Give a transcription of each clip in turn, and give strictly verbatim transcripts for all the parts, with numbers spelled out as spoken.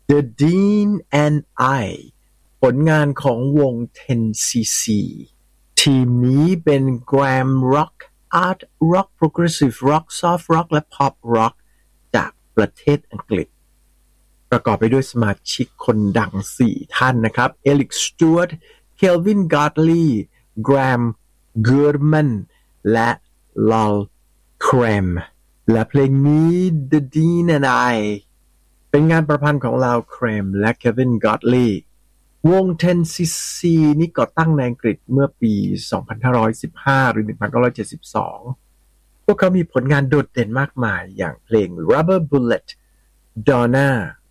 The Dean and I ผลงานของวง เท็น ซี ซี ทีมนี้เป็น Glam Rock Art Rock Progressive Rock Soft Rock และ Pop Rock จากประเทศอังกฤษประกอบไปด้วยสมาชิกคนดังสี่ท่านนะครับ Eric Stewart Kelvin Godley Graham Gurman และ Lal Krem และเพลงนี้ The Dean and I เป็นงานประพันธ์ของ Lal Krem และ Kevin Godley วง เท็น ซี ซี นี้ก่อตั้งในอังกฤษเมื่อปี สองพันห้าร้อยสิบห้า หรือ หนึ่งพันเก้าร้อยเจ็ดสิบสอง พวกเขามีผลงานโดดเด่นมากมายอย่างเพลง Rubber Bullet Donna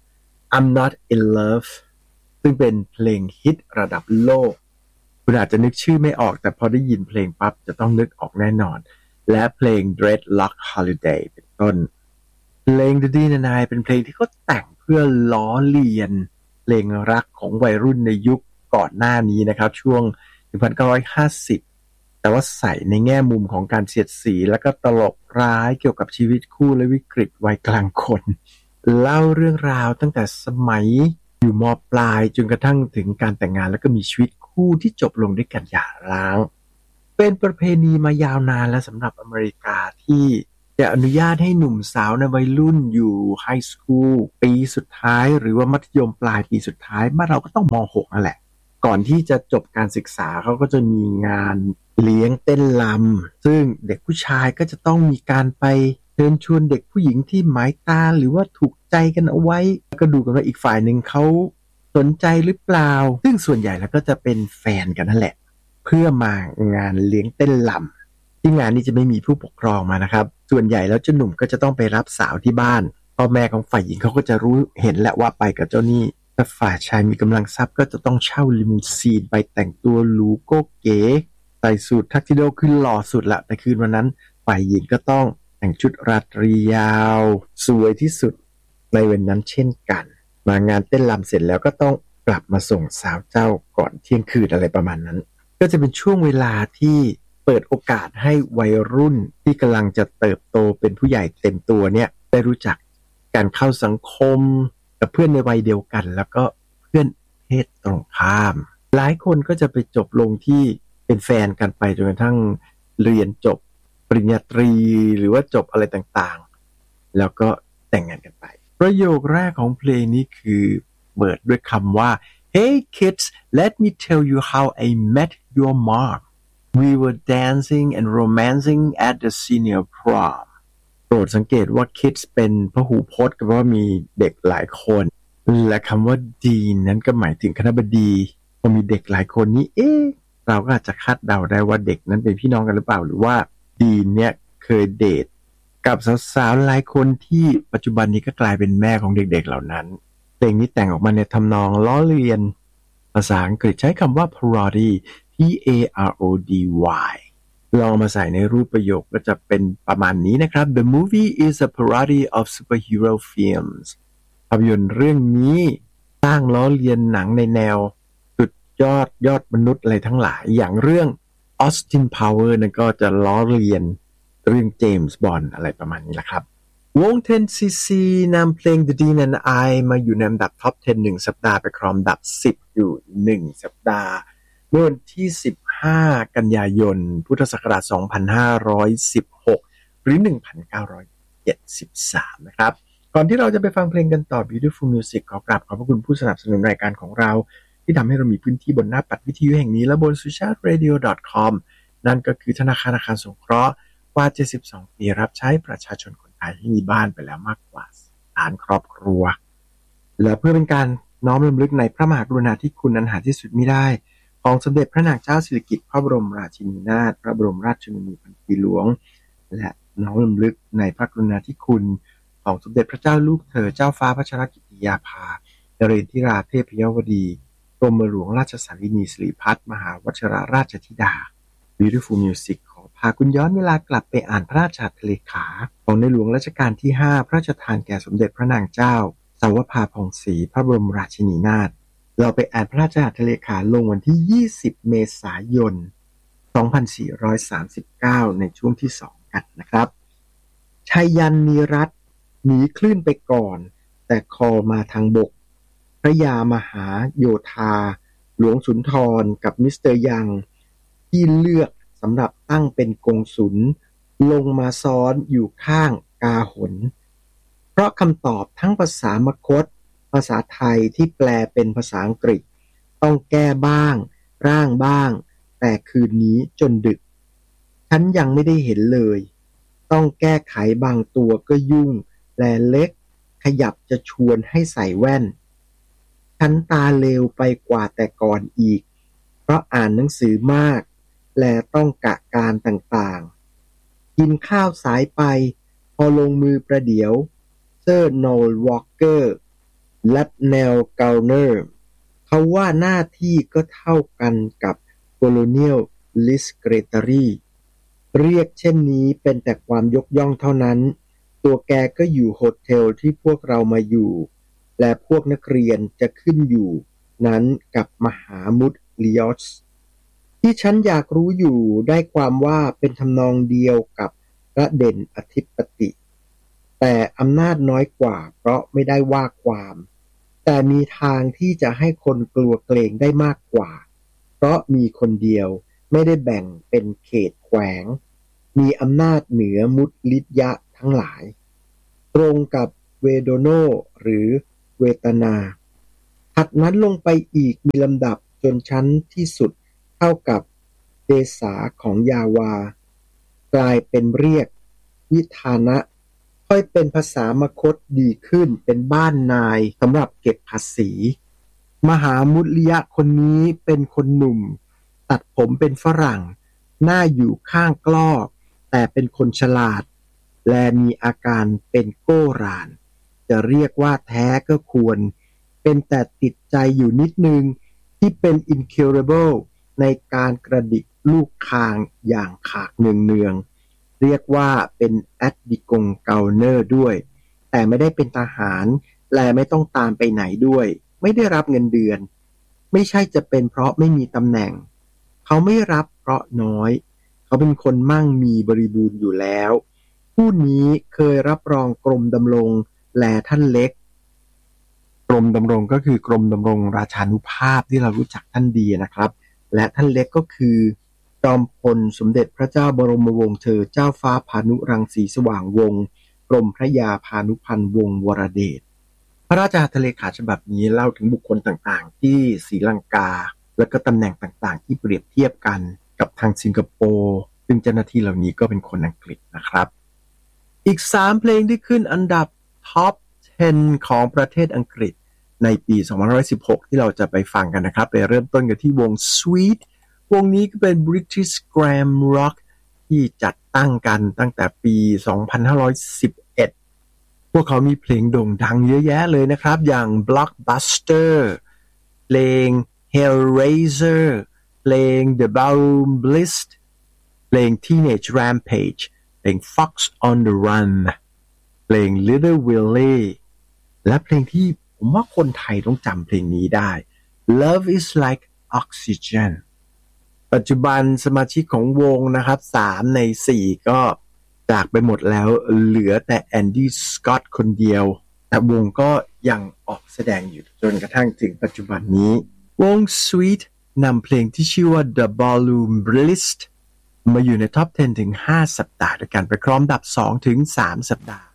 I'm Not in Love ซึ่งเป็นเพลงฮิตระดับโลกคุณอาจจะนึกชื่อไม่ออกแต่พอได้ยินเพลงปั๊บจะต้องนึกออกแน่นอนและเพลง Dreadlock Holiday เป็นต้นเพลง The Dean and I เป็นเพลงที่เขาแต่งเพื่อล้อเลียนเพลงรักของวัยรุ่นในยุคก่อนหน้านี้นะครับช่วง หนึ่งพันเก้าร้อยห้าสิบ แต่ว่าใส่ในแง่มุมของการเสียดสีและก็ตลกร้ายเกี่ยวกับชีวิตคู่และวิกฤตวัยกลางคนเล่าเรื่องราวตั้งแต่สมัยอยู่ม.ปลายจนกระทั่งถึงการแต่งงานแล้วก็มีชีวิตคู่ที่จบลงด้วยการหย่าร้างเป็นประเพณีมายาวนานและสำหรับอเมริกาที่จะอนุญาตให้หนุ่มสาวในวัยรุ่นอยู่ไฮสคูลปีสุดท้ายหรือว่ามัธยมปลายปีสุดท้ายบ้านเราก็ต้องม.หก นั่นแหละก่อนที่จะจบการศึกษาเขาก็จะมีงานเลี้ยงเต้นรำซึ่งเด็กผู้ชายก็จะต้องมีการไปเชิญชวนเด็กผู้หญิงที่หมายตาหรือว่าถูกใจกันเอาไว้แล้วก็ดูกันว่าอีกฝ่ายหนึ่งเขาสนใจหรือเปล่าซึ่งส่วนใหญ่แล้วก็จะเป็นแฟนกันนั่นแหละเพื่อมางานเลี้ยงเต้นรำที่งานนี้จะไม่มีผู้ปกครองมานะครับส่วนใหญ่แล้วเจ้าหนุ่มก็จะต้องไปรับสาวที่บ้านพ่อแม่ของฝ่ายหญิงเขาก็จะรู้เห็นแหละว่าไปกับเจ้านี่ถ้าฝ่ายชายมีกำลังทรัพย์ก็จะต้องเช่าลิมูซีนไปแต่งตัวหรูโก้เก๋ใส่สูททักซิโดคือหล่อสุดละแต่คืนวันนั้นฝ่ายหญิงก็ต้องแต่งชุดราตรียาวสวยที่สุดในวันนั้นเช่นกันมางานเต้นรำเสร็จแล้วก็ต้องกลับมาส่งสาวเจ้าก่อนเที่ยงคืนอะไรประมาณนั้นก็จะเป็นช่วงเวลาที่เปิดโอกาสให้วัยรุ่นที่กำลังจะเติบโตเป็นผู้ใหญ่เต็มตัวเนี่ยได้รู้จักการเข้าสังคมกับเพื่อนในวัยเดียวกันแล้วก็เพื่อนเพศตรงข้ามหลายคนก็จะไปจบลงที่เป็นแฟนกันไปจนกระทั่งเรียนจบปริญญาตรีหรือว่าจบอะไรต่างๆแล้วก็แต่งงานกันไปประโยคแรกของเพลงนี้คือเปิดด้วยคำว่า Hey kids let me tell you how I met your mom we were dancing and romancing at the senior prom โปรดสังเกตว่า kids เป็นพหูพจน์กับว่ามีเด็กหลายคนและคำว่า dean นั้นก็หมายถึงคณบดีพอมีเด็กหลายคนนี้เอ๊ะเราก็อาจจะคาดเดาได้ว่าเด็กนั้นเป็นพี่น้องกันหรือเปล่าหรือว่าดีนเนี่ยเคยเดทกับสาวๆหลายคนที่ปัจจุบันนี้ก็กลายเป็นแม่ของเด็กๆเหล่านั้นเพลงนี้แต่งออกมาในทำนองล้อเลียนภาษาอังกฤษใช้คำว่า parody P A R O D Y ลองมาใส่ในรูปประโยคก็จะเป็นประมาณนี้นะครับ The movie is a parody of superhero films ภาพยนตร์เรื่องนี้สร้างล้อเลียนหนังในแนวยอดยอดมนุษย์อะไรทั้งหลายอย่างเรื่อง Austin Power นั่นก็จะล้อเลียนเรื่องเจมส์บอนด์อะไรประมาณนี้แหละครับวง เท็น ซี ซี นำเพลง The Dean and I มาอยู่ในอันดับท็อปสิบหนึ่งสัปดาห์ไปครองอันดับสิบอยู่หนึ่งสัปดาห์เมื่อวันที่สิบห้ากันยายนพุทธศักราชสองพันห้าร้อยสิบหกหรือหนึ่งพันเก้าร้อยเจ็ดสิบสามนะครับก่อนที่เราจะไปฟังเพลงกันต่อ Beautiful Music ขอกราบขอบพระคุณผู้สนับสนุนรายการของเราที่ทำให้เรามีพื้นที่บนหน้าปัดวิทยุแห่งนี้และบน สุชาติเรดิโอ ดอท คอม นั่นก็คือธนาคารอาคารสงเคราะห์กว่าเจ็ดสิบสองปีรับใช้ประชาชนคนไทยให้มีบ้านไปแล้วมากกว่าล้านครอบครัวและเพื่อเป็นการน้อมรำลึกในพระมหากรุณาธิคุณอันหาที่สุดมิได้ของสมเด็จพระนางเจ้าสิริกิติ์พระบรมราชินีนาถพระบรมราชชนนีพันปีหลวงและน้อมรำลึกในพระกรุณาธิคุณของสมเด็จพระเจ้าลูกเธอเจ้าฟ้าพัชรกิติยาภานเรศธิราเทพยวดีกรมหลวงราชสารินีสิริพัฒน์มหาวชิรราชธิดา Beautiful Music ขอพาคุณย้อนเวลากลับไปอ่านพระราชหัตถเลขาของในหลวงรัชกาลที่ห้าพระราชทานแก่สมเด็จพระนางเจ้าสาวภาพองศรีพระบรมราชินีนาถเราไปอ่านพระราชหัตถเลขาลงวันที่ยี่สิบเมษายนสองพันสี่ร้อยสามสิบเก้าในช่วงที่สองกันนะครับชัยยันนีรัตน์หนีคลื่นไปก่อนแต่คอมาทางบกพระยามหาโยธาหลวงสุนทรกับมิสเตอร์ยังที่เลือกสำหรับตั้งเป็นกงสุลลงมาซ้อนอยู่ข้างกาหนเพราะคำตอบทั้งภาษามคธภาษาไทยที่แปลเป็นภาษาอังกฤษต้องแก้บ้างร่างบ้างแต่คืนนี้จนดึกฉันยังไม่ได้เห็นเลยต้องแก้ไขบางตัวก็ยุ่งแลเล็กขยับจะชวนให้ใส่แว่นฉันตาเลวไปกว่าแต่ก่อนอีกเพราะอ่านหนังสือมากและต้องกะการต่างๆกินข้าวสายไปพอลงมือประเดี๋ยวเซอร์โนลวอลเกอร์และเนลเกลเนอร์เขาว่าหน้าที่ก็เท่ากันกับ Colonial Secretary เรียกเช่นนี้เป็นแต่ความยกย่องเท่านั้นตัวแกก็อยู่โฮเทลที่พวกเรามาอยู่และพวกนักเรียนจะขึ้นอยู่นั้นกับมหามุดลิออสที่ฉันอยากรู้อยู่ได้ความว่าเป็นทำนองเดียวกับพระเด่นอธิปติแต่อำนาจน้อยกว่าเพราะไม่ได้ว่าความแต่มีทางที่จะให้คนกลัวเกรงได้มากกว่าเพราะมีคนเดียวไม่ได้แบ่งเป็นเขตแขวงมีอำนาจเหนือมุดลิยะทั้งหลายตรงกับเวโดโนหรือเวตนาถัดนั้นลงไปอีกมีลำดับจนชั้นที่สุดเท่ากับเดสาของยาวากลายเป็นเรียกวิธานะค่อยเป็นภาษามคธดีขึ้นเป็นบ้านนายสำหรับเก็บภาษีมหามุลิยะคนนี้เป็นคนหนุ่มตัดผมเป็นฝรั่งหน้าอยู่ข้างกลอกแต่เป็นคนฉลาดและมีอาการเป็นโก้รานจะเรียกว่าแท้ก็ควรเป็นแต่ติดใจอยู่นิดนึงที่เป็น incurable ในการกระดิกลูกคางอย่างขากเนืองๆเรียกว่าเป็นแอดดิกงเกลเนอร์ด้วยแต่ไม่ได้เป็นทหารและไม่ต้องตามไปไหนด้วยไม่ได้รับเงินเดือนไม่ใช่จะเป็นเพราะไม่มีตำแหน่งเขาไม่รับเพราะน้อยเขาเป็นคนมั่งมีบริบูรณ์อยู่แล้วผู้นี้เคยรับรองกรมดำรงแลท่านเล็กกรมดำรงก็คือกรมดำรงราชานุภาพที่เรารู้จักท่านดีนะครับและท่านเล็กก็คือจอมพลสมเด็จพระเจ้าบรมวงศ์เธอเจ้าฟ้าพานุรังสีสว่างวงศ์กรมพระยาพานุพันธ์วงศ์วรเดชพระราชหัตถเลขาฉบับนี้เล่าถึงบุคคลต่างๆที่ศรีลังกาและก็ตำแหน่งต่างๆที่เปรียบเทียบกันกับทางสิงคโปร์ซึ่งเจ้าหน้าที่เหล่านี้ก็เป็นคนอังกฤษนะครับอีกสามเพลงที่ขึ้นอันดับท็อปสิบของประเทศอังกฤษในปีสองพันห้าร้อยสิบหกที่เราจะไปฟังกันนะครับไปเริ่มต้นกันที่วง Sweet วงนี้ก็เป็น British Glam Rock ที่จัดตั้งกันตั้งแต่ปีสองพันห้าร้อยสิบเอ็ดพวกเขามีเพลงโด่งดังเยอะแยะเลยนะครับอย่าง Blockbuster เพลง Hellraiser เพลง The Ballroom Blitz เพลง Teenage Rampage เพลง Fox on the Run เพลง Little Willie และเพลงที่ผมว่าคนไทยต้องจำเพลงนี้ได้ Love is like oxygen ปัจจุบันสมาชิกของวงนะครับสามในสี่ก็จากไปหมดแล้วเหลือแต่แอนดี้สกอตต์คนเดียวแต่วงก็ยังออกแสดงอยู่จนกระทั่งถึงปัจจุบันนี้วง Sweet นำเพลงที่ชื่อว่า The Ballroom Blitz มาอยู่ในท็อปสิบถึงห้าสัปดาห์ด้วยกันไปครองอันดับสองถึงสามสัปดาห์